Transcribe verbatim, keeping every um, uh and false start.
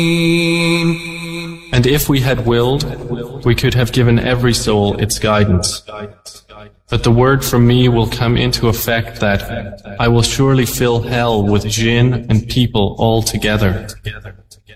And if we had willed, we could have given every soul its guidance. But the word from me will come into effect that I will surely fill hell with jinn and people all together.